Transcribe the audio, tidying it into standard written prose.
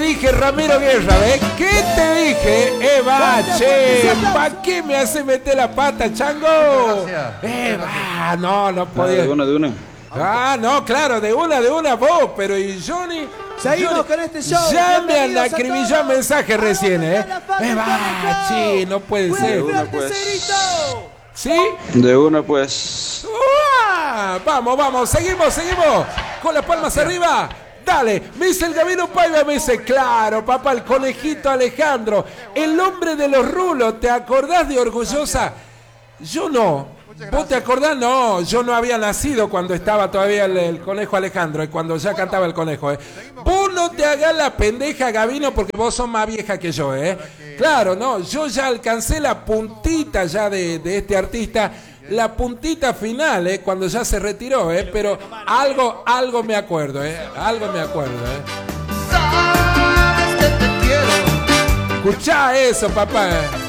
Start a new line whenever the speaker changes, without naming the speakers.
dije, Ramiro Guerra? ¿Ves? ¿Qué te dije? Eva, che, ¿para qué me hace meter la pata, chango? Eva, no podía.
De una.
Ah, no, claro, de una vos, pero y Johnny.
Seguimos con este show.
Ya me han acribillado mensajes recién, Eva, che, no puede ser. ¿Sí?
De una, pues.
Vamos, seguimos. Con las palmas arriba. Dale, me dice el Gabino Paiva, me dice, claro, papá, el conejito Alejandro, el hombre de los rulos, ¿te acordás de Orgullosa? Yo no. ¿Vos te acordás? No, yo no había nacido cuando estaba todavía el conejo Alejandro, y cuando ya cantaba el conejo, Vos no te hagas la pendeja, Gabino, porque vos sos más vieja que yo, Claro, no, yo ya alcancé la puntita ya de este artista, la puntita final, cuando ya se retiró, pero algo me acuerdo, algo me acuerdo,
Sabes que te quiero.
Escuchá eso, papá.